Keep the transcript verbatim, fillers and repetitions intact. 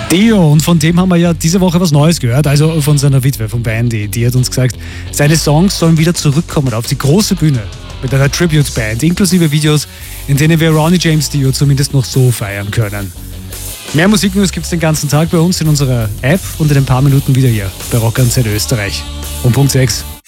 Dio, und von dem haben wir ja diese Woche was Neues gehört, also von seiner Witwe, von Bandy. Die hat uns gesagt, seine Songs sollen wieder zurückkommen auf die große Bühne mit einer Tribute-Band, inklusive Videos, in denen wir Ronnie James Dio zumindest noch so feiern können. Mehr Musiknews gibt es den ganzen Tag bei uns in unserer App und in ein paar Minuten wieder hier bei Rock am Z Österreich. Um Punkt sechs.